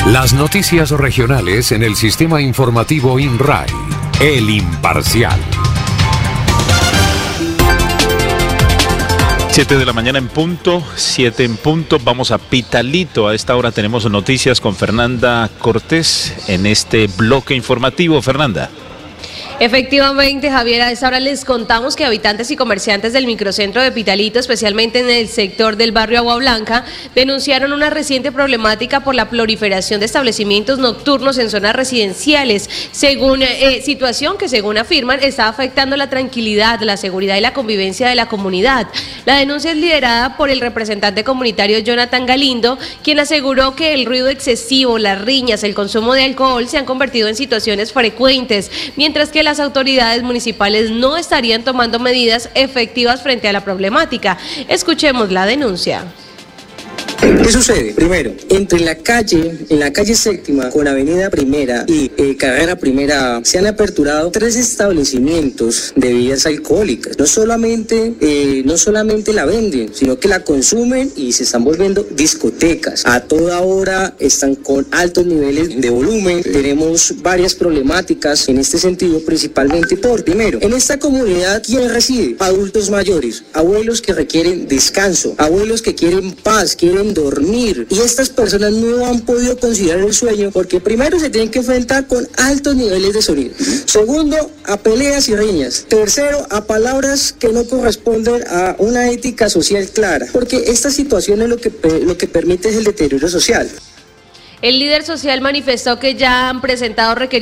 Las noticias regionales en el sistema informativo INRAI, El Imparcial. 7 de la mañana en punto, 7 en punto, vamos a Pitalito. A esta hora tenemos noticias con Fernanda Cortés en este bloque informativo. Fernanda. Efectivamente, Javier, a esta hora les contamos que habitantes y comerciantes del microcentro de Pitalito, especialmente en el sector del barrio Agua Blanca, denunciaron una reciente problemática por la proliferación de establecimientos nocturnos en zonas residenciales, situación que según afirman está afectando la tranquilidad, la seguridad y la convivencia de la comunidad. La denuncia es liderada por el representante comunitario Jonathan Galindo, quien aseguró que el ruido excesivo, las riñas, el consumo de alcohol se han convertido en situaciones frecuentes, mientras que las autoridades municipales no estarían tomando medidas efectivas frente a la problemática. Escuchemos la denuncia. ¿Qué sucede? Primero, en la calle Séptima con Avenida Primera y Carrera Primera se han aperturado 3 establecimientos de bebidas alcohólicas. No solamente la venden, sino que la consumen y se están volviendo discotecas. A toda hora están con altos niveles de volumen. Tenemos varias problemáticas en este sentido, principalmente primero, en esta comunidad, ¿quién reside? Adultos mayores, abuelos que requieren descanso, abuelos que quieren paz, quieren dormir, y estas personas no han podido conciliar el sueño porque primero se tienen que enfrentar con altos niveles de sonido, segundo a peleas y riñas, tercero a palabras que no corresponden a una ética social clara, porque esta situación es lo que permite es el deterioro social. El líder social manifestó que ya han presentado requerimientos